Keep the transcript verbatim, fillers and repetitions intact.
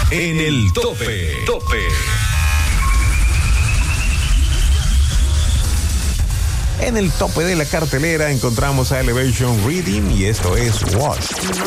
en el tope. Tope. En el tope de la cartelera encontramos a Elevation Reading y esto es Wash.